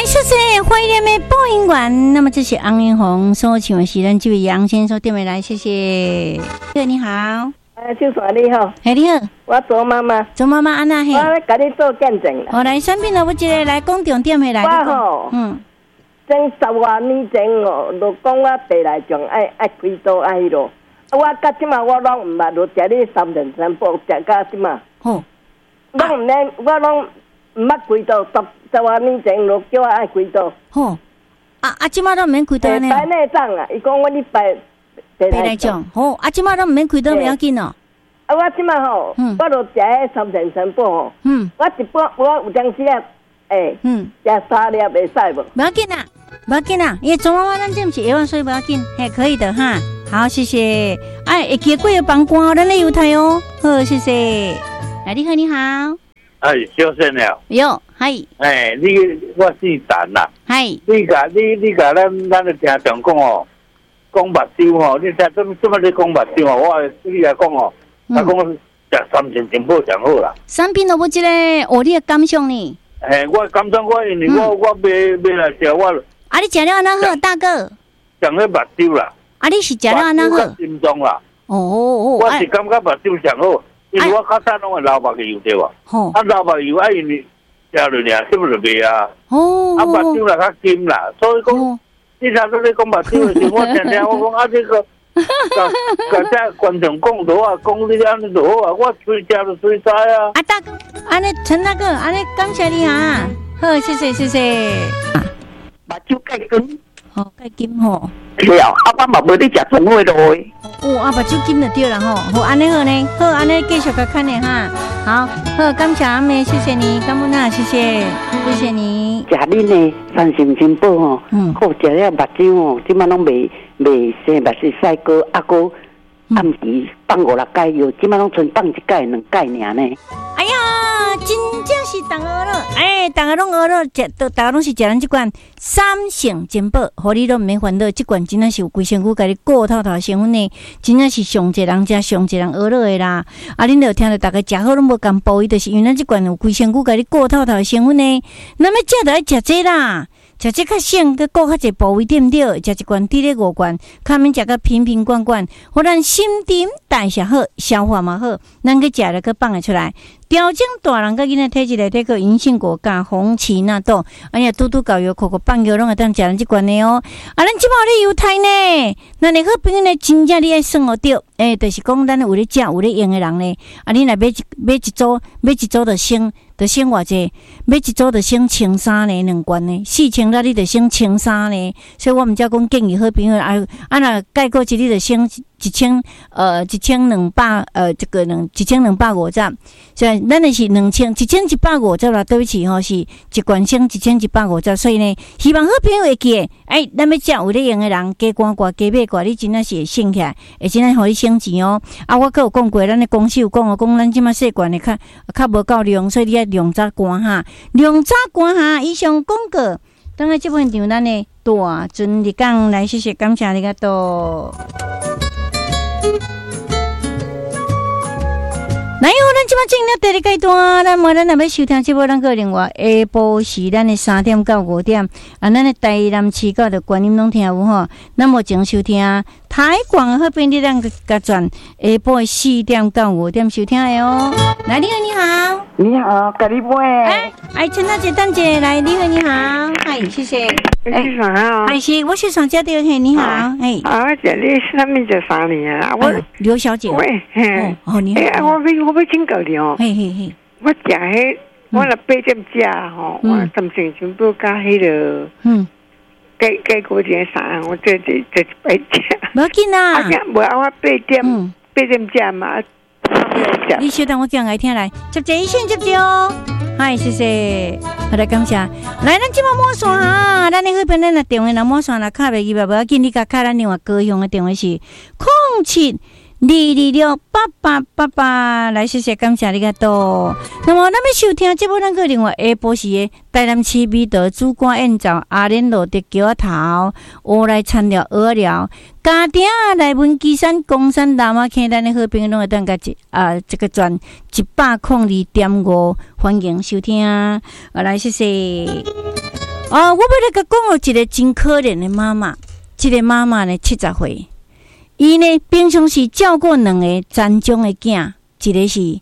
谢谢花莲的播音员。那么这是昂云红所请的是咱这位杨先生电话来，谢谢。你好， 秀爽你好， 你好， 我做妈妈， 安娜嘿， 我甲你做见证啦。 好来，产品了，我一个来讲重点的来。 我吼，前10多年前哦，就讲我白内障爱开刀爱迄落，我到即马我拢唔捌，就食你3顿3补，食到即马。 好， 拢唔免，我拢唔捌开刀，10多年前就叫我爱开刀。 好，即马都唔免开刀呢。 白内障啊，伊讲我你白内障，好，即马都唔免开刀，不要紧哦。 我即马吼，我就食迄3顿3补吼。我一般我有当时啊，食3粒会使无？ 不要紧啦，不要紧啦，因为做妈妈咱这不是1万岁，不要紧，可以的哈。好，谢谢。会记过有帮关，咱咧犹太哦。好，谢谢。你好，你好。 小生了。 哟，嗨。 我姓陈啦。 嗨。 你甲咱的听众讲哦，讲目睭哦，你听怎么你讲目睭哦？我你来讲哦，我讲食3顿3补上好啦。 产品都不一个，你的感想呢？ 我感想因为我买来食我。 你食了安那好，大哥？ 上咧目睭啦。 你是食了安那好？ 心脏啦。 我是感觉目睭上好，因为我较早拢会流目油对吧？流目油因为食落尔，是不是袂啊？目睭啦较金啦，所以讲，你若说你讲目睭的时候，我听听我讲这个，甲这观众讲落啊，讲你安尼就好啊，我随食就随知啊。 大哥，安尼陈大哥，安尼感谢你啊！好，谢谢。 目睭盖金， 盖金吼。 了，我嘛无咧食葱花咯。 目睭金就对了吼。好，安尼好呢，好，安尼继续甲看的哈。好，感谢阿妹，谢谢你，感恩啊，谢谢你。 食恁的3顿3补吼，好食了目睭哦，即马拢袂生目屎屎哥，哥暗时放5、6盖药，即马拢剩放1盖2盖尔呢。 哎呀，真正是大家了，大家拢学了，大家拢是食咱这款3顿3补，互你都唔免烦恼。这款真正是有规身躯，甲你顾透透身份呢，真正是上一人食，上一人学了的啦。恁就听到大家食好拢无共补，伊就是因为咱这款有规身躯，甲你顾透透身份呢，那么食就爱食这啦。食这较省，佮顾较侪部位对毋对？食一罐滴咧5罐，较免食个瓶罐罐，互咱新陈代谢好，消化嘛好，咱去食了佮放会出来。调整大人佮囡仔体质内底个银杏果加红芪纳豆，拄搞药、口放药，拢会当食咱即罐的哦。咱即摆有咧犹太呢，咱的好朋友呢，真正你爱算学着，就是讲咱有咧食、有咧用的人呢，你若买一组就省。就省偌济，买一组就省1,300呢，2罐呢，4000啦，你就省1,300呢。所以我们才讲建议好朋友若概括一你就省1200这个1250。所以咱的是1150啦，对不起吼，是一罐省1150。所以呢，希望好朋友会记得，咱要食有咧用的人，加赶挂加买挂，你真正是会省起来，会真正互你省钱哦。我阁有讲过，咱的公司有讲讲咱即马细罐的较无够量，所以你要量早关哈，以上广告。等下这份场咱的大尊日讲来，谢谢感谢你个多。来，咱即摆进入第2阶段，咱若要收听这部咱个另外下晡是咱的3点到5点，咱的台南市到的观音拢听有吼。咱目前收听台广好便利咱个转下晡4点到5点收听的哦。来，你好， 你好，甲你买。 陈大姐、蛋姐，来，你好，谢谢。 你好， 是，我是上家的，你好， 这里什么叫啥年啊？我刘小姐。 喂， 你好。 我要请教你哦。我食迄，我若8点食吼，我3顿3补加迄个，加过点啥？我这白食。 无要紧啦。 无我8点食嘛。 你稍等，我讲来听来，接一线接哦。谢谢，好来感谢。来，咱即马摸线哈，咱的好朋友若电话若摸线若卡袂记吧，无要紧，你甲卡咱另外高雄的电话是0722688888，来谢谢感谢你个多。那么咱要收听这部咱个另外下晡时的台南市美德主管演奏阿莲路的桥头，我来参了鹅寮。家庭来文基山、公山、南马坑，咱的好朋友拢会当甲这个转102.5，欢迎收听。来谢谢。 我要来甲讲一个真可怜的妈妈。这个妈妈呢，70岁，伊呢平常时照顾2个残障的囝，一个是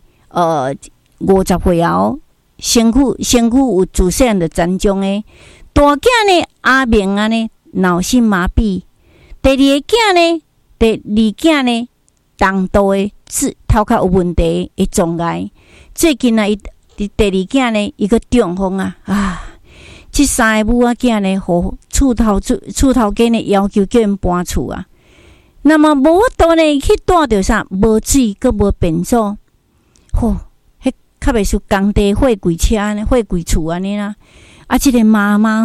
50岁后身躯有自细汉就残障的，大囝呢阿明啊呢脑性麻痹，第2个囝呢，第2囝呢重度的头壳有问题的障碍，最近啊，伊第2囝呢伊个中风啊！这3个母仔囝呢，互厝头家呢要求叫因搬厝啊。那么无法度呢去住着啥，无水，佮无便所，迄较袂输工地货柜车呢，货柜厝安尼啦。这个妈妈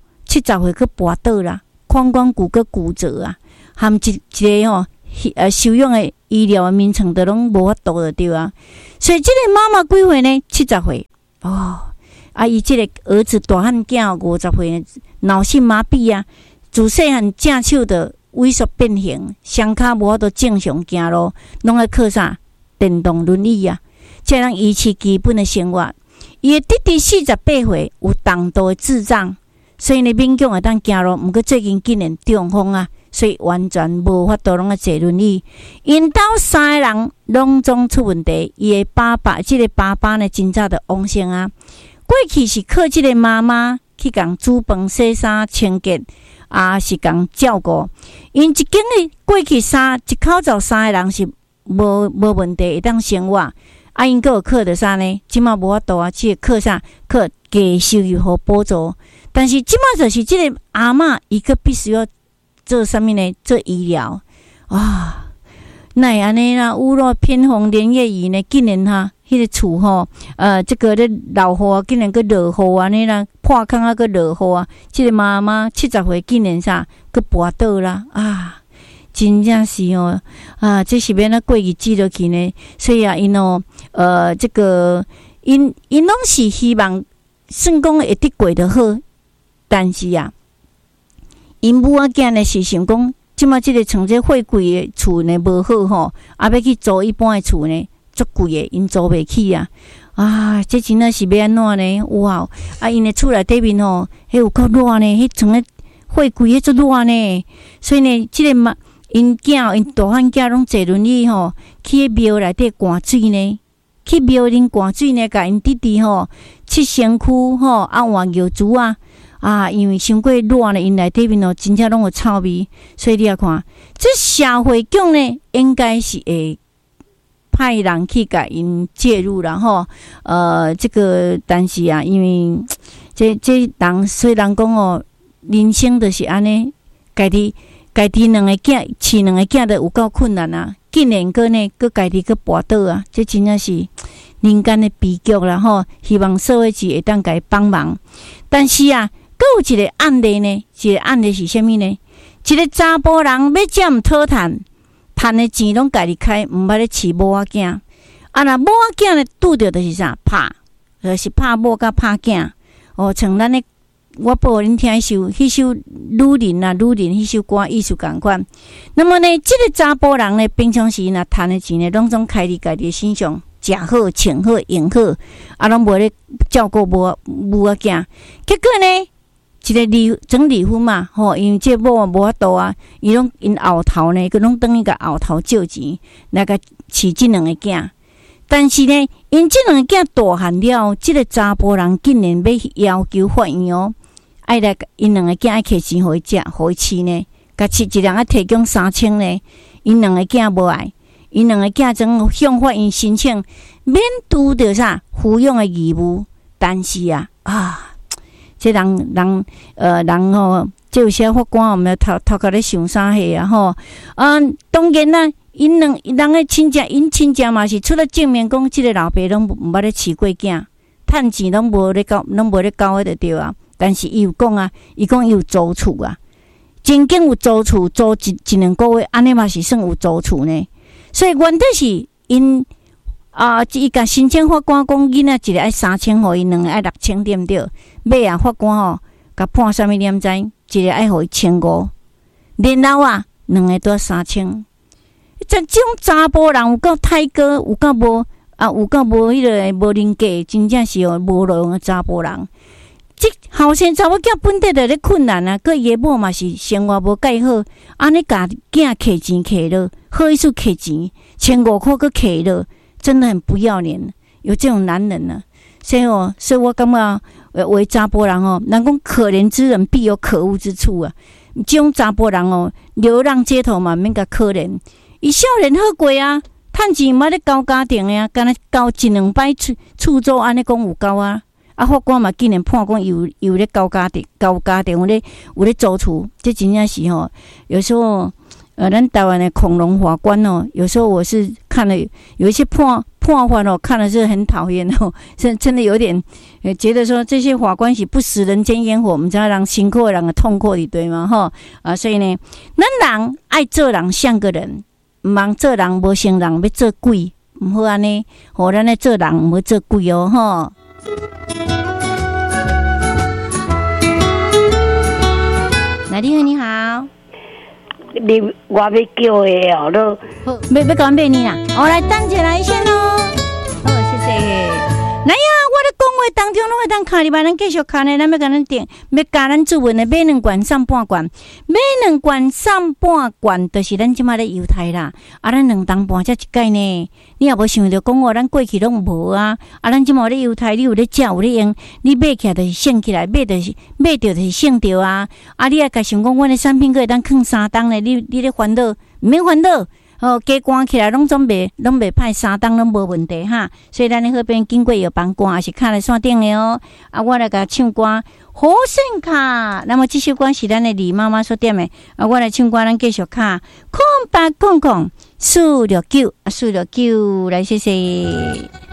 70岁佮跋倒啦，髋关节佮骨折啊，含一个收养的医疗的名称都拢无法度就对啊。所以这个妈妈几岁呢？70岁伊这个儿子大汉囝50岁，脑性麻痹啊，自细汉正手就萎缩变形，双脚无法度正常行路，拢要靠啥电动轮椅啊，才能维持基本的生活。伊的弟弟48岁，有重度的智障，所以呢勉强会当行路，毋过最近竟然中风啊，所以完全无法度拢要坐轮椅。因兜3个人拢总出问题，伊的爸爸，这个爸爸呢真早就往生啊。过去是靠这个妈妈去共煮饭、洗衫、清洁，是共照顾。因一间的过去一口罩3个人是无问题，会当生活。因佫有靠着啥呢？即马无法度啊，只靠啥？靠加收入和补助。但是即马就是这个阿嬷，伊佫必须要做啥物呢？做医疗那会安尼啦？屋漏偏逢连夜雨呢，竟然迄个厝这个咧落雨，竟然佫落雨安尼啦，破空佫落雨啊！这个妈妈70岁，竟然啥佫跋倒啦真正是这是要哪过日子落去呢？所以因这个因拢是希望算讲会得过就好，但是因母仔囝呢是想讲。即马即个像这货柜的厝呢无好要去租一般的厝呢，足贵的，因租袂起这真正是要安怎呢？哇！因的厝内底面迄有够热呢，迄像咧货柜迄足热呢。所以呢，即个因大汉囝拢坐轮椅去庙内底灌水呢，去庙里灌水呢，甲因弟弟去身躯换药珠因为伤过热呢，因内底面真正拢有臭味，所以你要看，这社会局呢，应该是会派人去甲因介入啦这个但是因为这人虽然讲人生就是安尼，家己2个囝饲2个囝都有够困难竟然佫家己佫跋倒这真正是人间的悲剧啦希望社会局会当甲伊帮忙，但是佫有一个案例呢，一个案例是啥物呢？一个查甫人要占讨趁的钱拢家己开，毋捌咧饲某仔囝。若某仔囝呢拄着就是啥拍，就是拍某甲拍囝。像咱咧，我报恁听迄首女人迄首歌意思共款。那么呢，这个查甫人呢，平常时若趁的钱呢，拢总开伫家己身上，食好、穿好、用好，拢无咧照顾母仔囝。结果呢？一个整离婚嘛，因为这某无法度因后头呢，佮拢等于甲后头借钱来甲饲这2个囝。但是呢，因这2个囝大汉了，这个查甫人竟然要求法院爱来因2个囝爱摕钱互伊食，互伊饲呢，甲一人提供3000呢，因2个囝无爱，因2个囝总向法院申请免拄着啥抚养的义务，但是这人这有些法官我们头壳咧想啥货当然因人的亲戚，因亲戚嘛是出来证明讲，这个老爸拢毋捌咧饲过囝，趁钱拢无咧交就对但是伊有讲伊讲伊有租厝真经有租厝，租一2个月，安尼嘛是算有租厝呢。所以原底是因伊甲申请法官讲，囡仔一个爱3000，互伊2个爱6000，对毋对？尾法官甲判啥物念知？一个爱互伊1500，然后2个都要3000。这种查甫人有够太哥，有够无迄个无人格，真正是无路用的查甫人。即后生查某囝本地就咧困难啊，个爷某嘛是生活无介好，安尼家囝摕钱摕落，好意思摕钱，1500块个摕落，真的很不要脸，有这种男人呢、所以我感觉为查甫人人讲可怜之人必有可恶之处啊。这种查甫人流浪街头嘛，免甲可怜。伊少年好过啊，趁钱嘛咧交家庭的啊，敢若交1-2摆厝租安尼讲有够啊。法官嘛竟然判讲有咧交家庭有咧租厝，这真正是有时候咱台湾的恐龙法官有时候我是看了有一些判法看的是很讨厌真的有点觉得说这些法官是不食人间烟火，我们知道让辛苦的人痛苦的对吗？所以呢，咱人爱做人像个人，唔通做人无像人要做鬼，唔好安尼，互咱来做人唔好做鬼吼。来，你好。 我要叫的都好，要讲俾你啦。来，等一下来先好，谢谢。来呀，我咧讲话当中拢会当看入来，咱继续看咧，咱要甲咱定，要教咱注文的买2罐送半罐，买2罐送半罐，就是咱即马咧犹太啦。咱2当半才一届呢，你也无想着讲咱过去拢无啊。咱即马咧犹太，你有咧食有咧用，你买起来就是省起来，买着就是省着啊。你也甲想讲，阮的产品可以当放3档咧，你咧烦恼，毋免烦恼。加关起来拢袂歹，3档拢无问题哈。所以咱咧好边经过药房关，也是卡在线顶的我来甲唱歌好声卡。那么这首歌是咱的李妈妈所点的我来唱歌，咱继续卡空白空空469来，谢谢。